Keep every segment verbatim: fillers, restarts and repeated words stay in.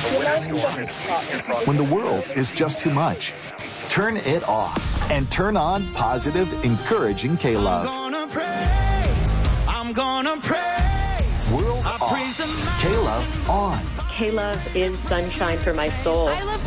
When the world is just too much, turn it off and turn on positive, encouraging K-Love. I'm gonna praise, I'm gonna praise. World off, K-Love on. K-Love is sunshine for my soul. I love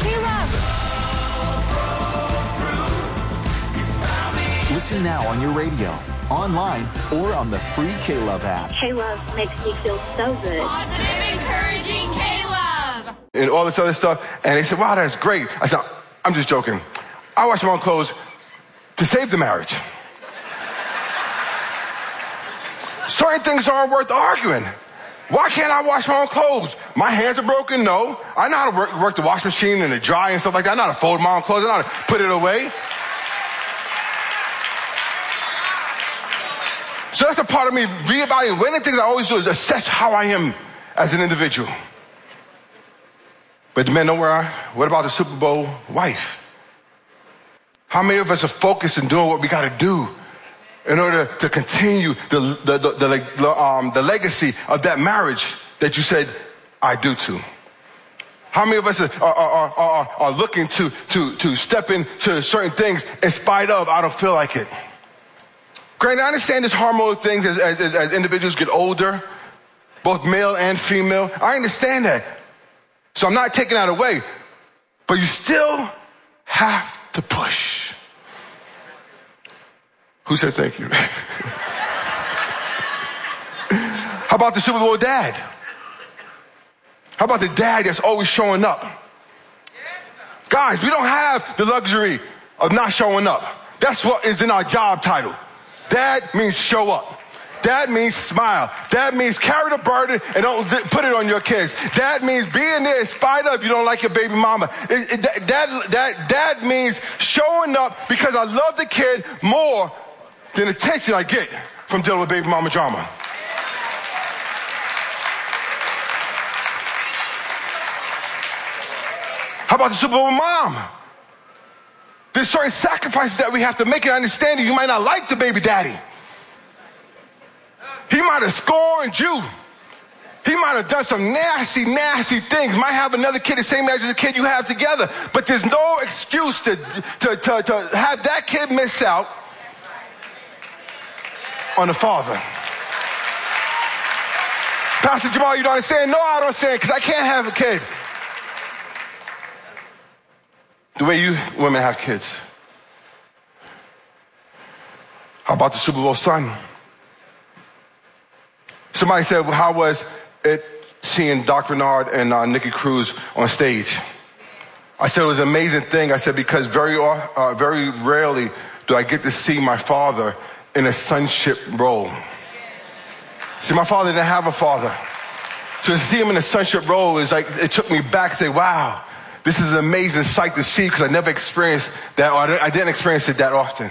K-Love. Listen now on your radio, online, or on the free K-Love app. K-Love makes me feel so good. Positive, encouraging K-Love. And all this other stuff. And they said, wow, that's great. I said, I'm just joking. I wash my own clothes to save the marriage. Certain things aren't worth arguing. Why can't I wash my own clothes? My hands are broken? No. I know how to work, work the washing machine and the dryer and stuff like that. I know how to fold my own clothes. I know how to put it away. So that's a part of me reevaluating. One of the things I always do is assess how I am as an individual. But the men, don't worry. What about the Super Bowl wife? How many of us are focused in doing what we got to do in order to continue the the, the, the, um, the legacy of that marriage that you said, I do to? How many of us are, are, are, are, are looking to, to, to step into certain things in spite of, I don't feel like it? Granted, I understand there's hormonal things as, as, as individuals get older, both male and female. I understand that. So I'm not taking that away. But you still have to push. Who said thank you? How about the Super Bowl dad? How about the dad that's always showing up? Guys, we don't have the luxury of not showing up. That's what is in our job title. Dad means show up. That means smile. That means carry the burden and don't put it on your kids. That means being there in spite of you don't like your baby mama. It, it, that, that, that means showing up because I love the kid more than the attention I get from dealing with baby mama drama. How about the Super Bowl mom? There's certain sacrifices that we have to make, and understand that you might not like the baby daddy. He might have scorned you. He might have done some nasty, nasty things. Might have another kid the same age as the kid you have together. But there's no excuse to, to, to, to have that kid miss out on the father. Pastor Jamal, you don't understand? No, I don't understand, because I can't have a kid the way you women have kids. How about the Super Bowl son? Somebody said, well, how was it seeing Doc Bernard and uh, Nikki Cruz on stage? I said it was an amazing thing. I said, because very, uh, very rarely do I get to see my father in a sonship role. See, my father didn't have a father. So to see him in a sonship role is like, it took me back and say, wow, this is an amazing sight to see, because I never experienced that, or I didn't experience it that often.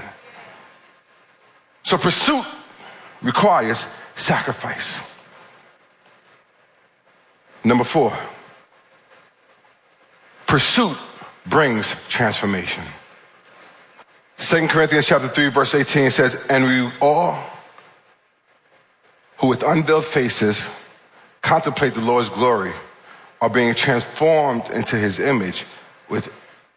So pursuit requires sacrifice. Number four, pursuit brings transformation. Second Corinthians chapter three, verse eighteen says, and we all who with unveiled faces contemplate the Lord's glory are being transformed into his image with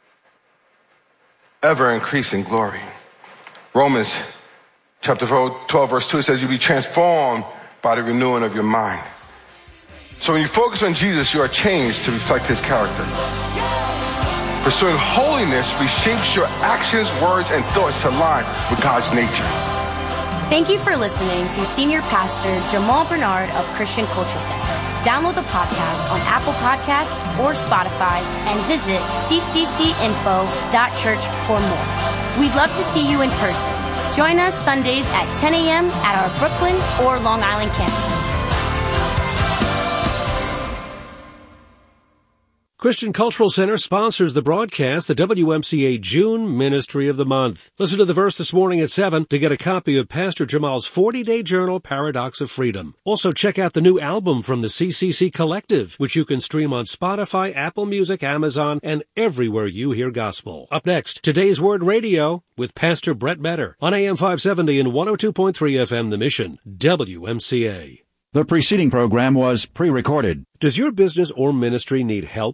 ever increasing glory. Romans chapter twelve, verse two, it says, you'll be transformed by the renewing of your mind. So when you focus on Jesus, you are changed to reflect his character. Pursuing holiness reshapes your actions, words, and thoughts to align with God's nature. Thank you for listening to Senior Pastor Jamal Bernard of Christian Culture Center. Download the podcast on Apple Podcasts or Spotify and visit c c c info dot church for more. We'd love to see you in person. Join us Sundays at ten a.m. at our Brooklyn or Long Island campuses. Christian Cultural Center sponsors the broadcast, the W M C A June Ministry of the Month. Listen to the verse this morning at seven to get a copy of Pastor Jamal's forty-day journal, Paradox of Freedom. Also, check out the new album from the C C C Collective, which you can stream on Spotify, Apple Music, Amazon, and everywhere you hear gospel. Up next, Today's Word Radio with Pastor Brett Metter on A M five seventy and one oh two point three F M The Mission, W M C A. The preceding program was pre-recorded. Does your business or ministry need help